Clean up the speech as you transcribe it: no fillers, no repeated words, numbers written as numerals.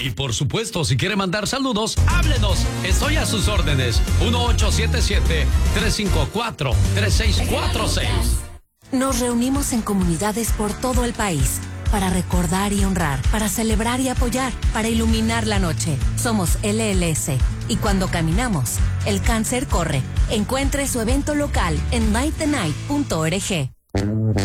Y por supuesto, si quiere mandar saludos, háblenos. Estoy a sus órdenes. 1877-354-3646. Nos reunimos en comunidades por todo el país para recordar y honrar, para celebrar y apoyar, para iluminar la noche. Somos LLS y cuando caminamos, el cáncer corre. Encuentre su evento local en lightthenight.org.